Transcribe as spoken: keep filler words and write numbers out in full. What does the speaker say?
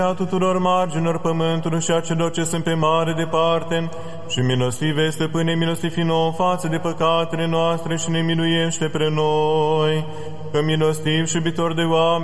a tuturor marginilor pământului și a celor ce sunt pe mare departe, și milostive stăpâne, milostivi nouă față de păcatele noastre și ne miluiește pre noi, că milostiv și iubitor de oameni,